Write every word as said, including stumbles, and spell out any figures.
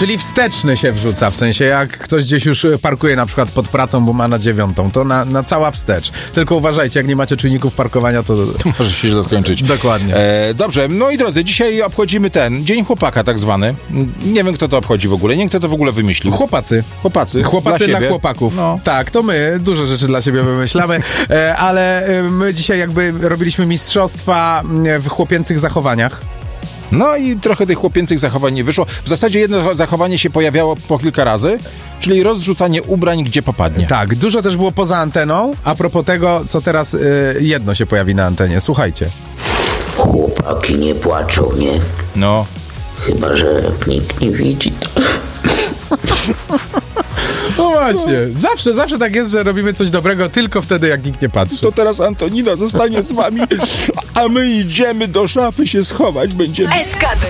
Czyli wsteczny się wrzuca, w sensie jak ktoś gdzieś już parkuje na przykład pod pracą, bo ma na dziewiątą, to na, na cała wstecz. Tylko uważajcie, jak nie macie czujników parkowania, to... To może się źle skończyć. Dokładnie. E, dobrze, no i drodzy, dzisiaj obchodzimy ten Dzień Chłopaka tak zwany. Nie wiem, kto to obchodzi w ogóle, nie wiem, kto to w ogóle wymyślił. Chłopacy. Chłopacy. Chłopacy dla, dla siebie. chłopaków. No. Tak, to my dużo rzeczy dla siebie wymyślamy, e, ale e, my dzisiaj jakby robiliśmy mistrzostwa w chłopięcych zachowaniach. No i trochę tych chłopięcych zachowań nie wyszło. W zasadzie jedno zachowanie się pojawiało po kilka razy, czyli rozrzucanie ubrań, gdzie popadnie. Tak, dużo też było poza anteną. A propos tego, co teraz y, jedno się pojawi na antenie. Słuchajcie. Chłopaki nie płaczą, nie? No. Chyba że nikt nie widzi. No właśnie, zawsze, zawsze tak jest, że robimy coś dobrego tylko wtedy, jak nikt nie patrzy. To teraz Antonina zostanie z wami, a my idziemy do szafy się schować. Będziemy... S K D